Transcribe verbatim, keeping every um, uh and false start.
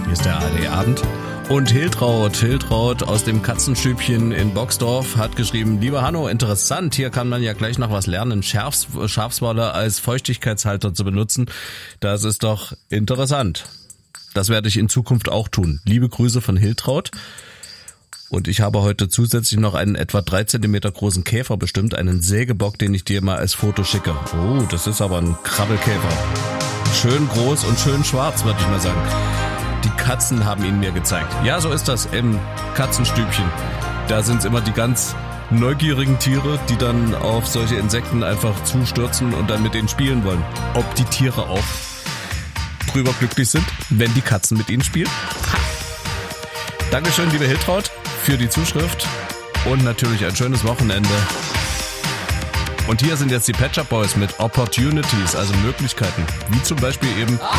Hier ist der A R D-Abend. Und Hiltraud, Hiltraud aus dem Katzenstübchen in Boxdorf hat geschrieben, lieber Hanno, interessant, hier kann man ja gleich noch was lernen, Schafs, Schafswolle als Feuchtigkeitshalter zu benutzen. Das ist doch interessant. Das werde ich in Zukunft auch tun. Liebe Grüße von Hiltraud. Und ich habe heute zusätzlich noch einen etwa drei Zentimeter großen Käfer bestimmt, einen Sägebock, den ich dir mal als Foto schicke. Oh, das ist aber ein Krabbelkäfer. Schön groß und schön schwarz, würde ich mal sagen. Die Katzen haben ihn mir gezeigt. Ja, so ist das im Katzenstübchen. Da sind es immer die ganz neugierigen Tiere, die dann auf solche Insekten einfach zustürzen und dann mit denen spielen wollen. Ob die Tiere auch drüber glücklich sind, wenn die Katzen mit ihnen spielen? Ha. Dankeschön, liebe Hiltraud, für die Zuschrift und natürlich ein schönes Wochenende. Und hier sind jetzt die Pet Shop Boys mit Opportunities, also Möglichkeiten, wie zum Beispiel eben